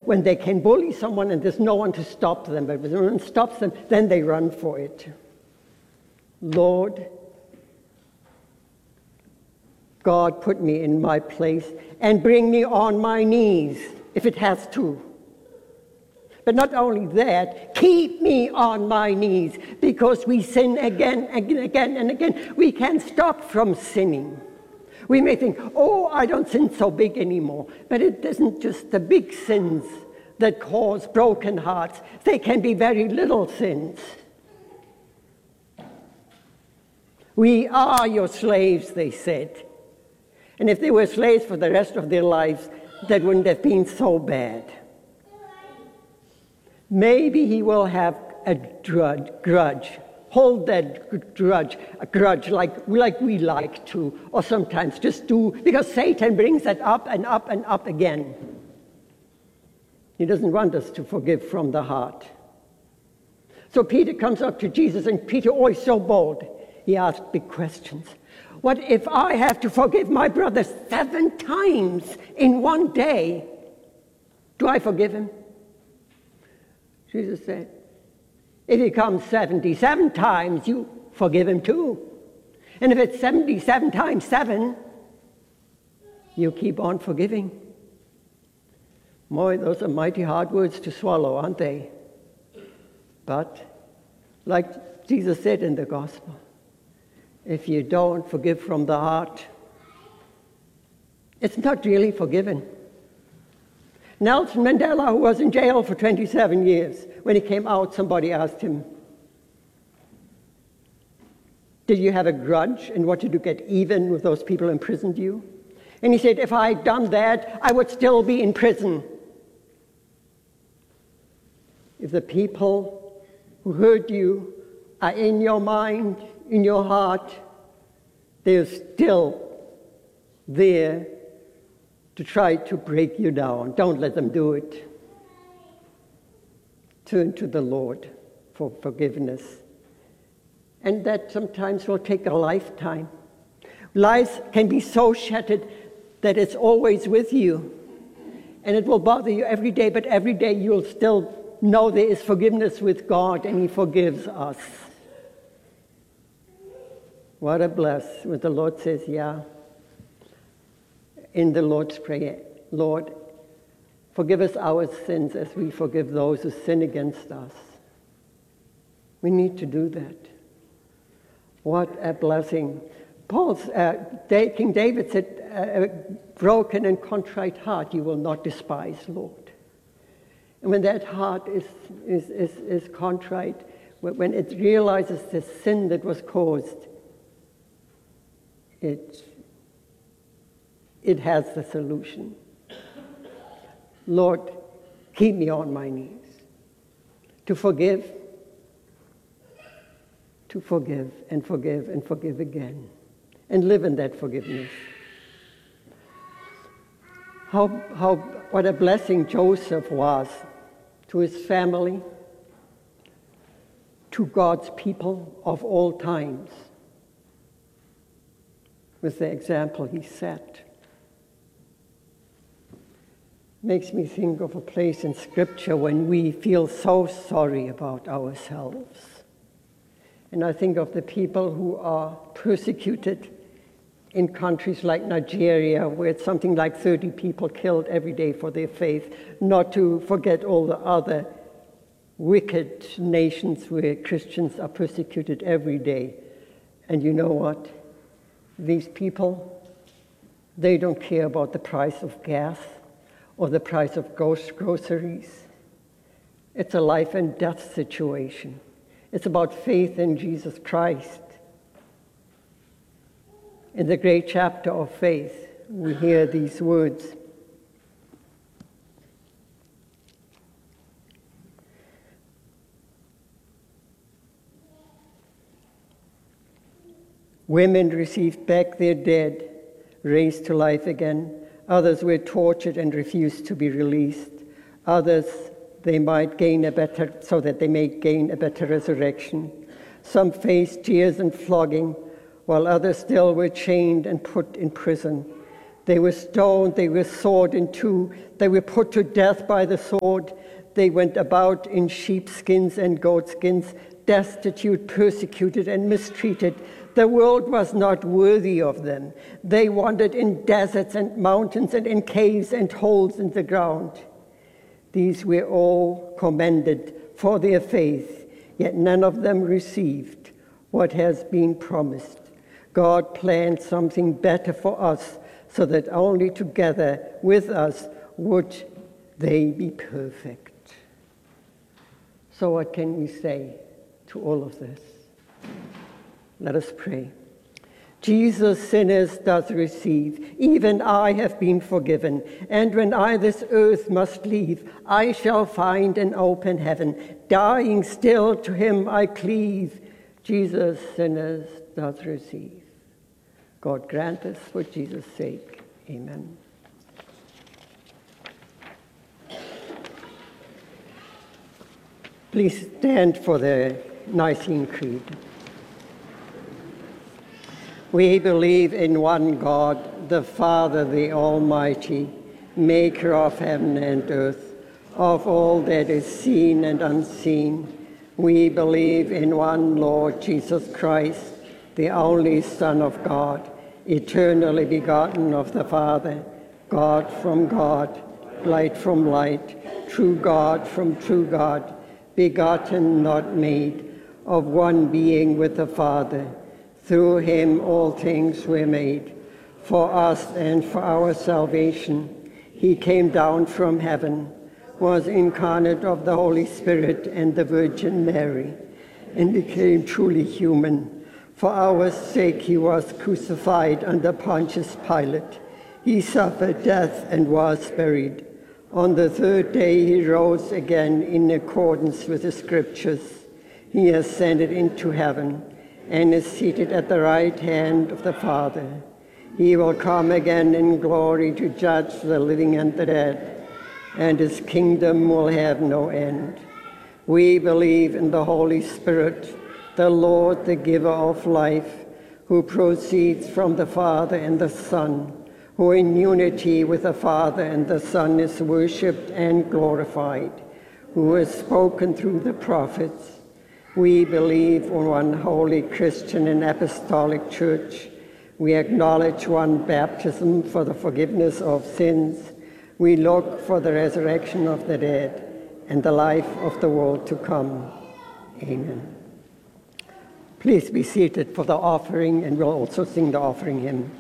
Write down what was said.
when they can bully someone and there's no one to stop them. But when someone stops them, then they run for it. Lord, God, put me in my place and bring me on my knees if it has to. But not only that, keep me on my knees, because we sin again and again and again. We can't stop from sinning. We may think, oh, I don't sin so big anymore. But it isn't just the big sins that cause broken hearts. They can be very little sins. We are your slaves, they said. And if they were slaves for the rest of their lives, that wouldn't have been so bad. Maybe he will have a grudge. Hold that grudge like we like to, or sometimes just do, because Satan brings that up and up and up again. He doesn't want us to forgive from the heart. So Peter comes up to Jesus, and Peter, always so bold, he asks big questions. What if I have to forgive my brother 7 times in one day? Do I forgive him? Jesus said, if he comes 77 times, you forgive him too. And if it's 77 times 7, you keep on forgiving. Boy, those are mighty hard words to swallow, aren't they? But, like Jesus said in the gospel, if you don't forgive from the heart, it's not really forgiven. Nelson Mandela, who was in jail for 27 years, when he came out, somebody asked him, did you have a grudge, and what did you get even with those people who imprisoned you? And he said, if I had done that, I would still be in prison. If the people who hurt you are in your mind, in your heart, they're still there to try to break you down. Don't let them do it. Turn to the Lord for forgiveness. And that sometimes will take a lifetime. Lives can be so shattered that it's always with you. And it will bother you every day, but every day you'll still know there is forgiveness with God, and He forgives us. What a bless when the Lord says, yeah, in the Lord's Prayer, Lord, forgive us our sins as we forgive those who sin against us. We need to do that. What a blessing. King David said, a broken and contrite heart you will not despise, Lord. And when that heart is contrite, when it realizes the sin that was caused, it has the solution. Lord, keep me on my knees. To forgive and forgive and forgive again. And live in that forgiveness. What a blessing Joseph was to his family, to God's people of all times, with the example he set. Makes me think of a place in Scripture when we feel so sorry about ourselves. And I think of the people who are persecuted in countries like Nigeria, where it's something like 30 people killed every day for their faith, not to forget all the other wicked nations where Christians are persecuted every day. And you know what? These people, they don't care about the price of gas or the price of groceries. It's a life and death situation. It's about faith in Jesus Christ. In the great chapter of faith, we hear these words. Women received back their dead, raised to life again. Others were tortured and refused to be released. Others, so that they may gain a better resurrection. Some faced tears and flogging, while others still were chained and put in prison. They were stoned, they were sawed in two, they were put to death by the sword. They went about in sheepskins and goatskins, destitute, persecuted, and mistreated. The world was not worthy of them. They wandered in deserts and mountains and in caves and holes in the ground. These were all commended for their faith, yet none of them received what has been promised. God planned something better for us, so that only together with us would they be perfect. So what can we say to all of this? Let us pray. Jesus, sinners doth receive, even I have been forgiven, and when I this earth must leave, I shall find an open heaven. Dying still to him I cleave. Jesus, sinners doth receive. God grant us for Jesus' sake. Amen. Please stand for the Nicene Creed. We believe in one God, the Father, the Almighty, maker of heaven and earth, of all that is seen and unseen. We believe in one Lord Jesus Christ, the only Son of God, eternally begotten of the Father, God from God, light from light, true God from true God, begotten, not made, of one being with the Father. Through him all things were made. For us and for our salvation, he came down from heaven, was incarnate of the Holy Spirit and the Virgin Mary, and became truly human. For our sake he was crucified under Pontius Pilate. He suffered death and was buried. On the third day he rose again in accordance with the Scriptures. He ascended into heaven and is seated at the right hand of the Father. He will come again in glory to judge the living and the dead, and his kingdom will have no end. We believe in the Holy Spirit, the Lord, the giver of life, who proceeds from the Father and the Son, who in unity with the Father and the Son is worshipped and glorified, who has spoken through the prophets. We believe in one holy Christian and apostolic church. We acknowledge one baptism for the forgiveness of sins. We look for the resurrection of the dead and the life of the world to come. Amen. Please be seated for the offering, and we'll also sing the offering hymn.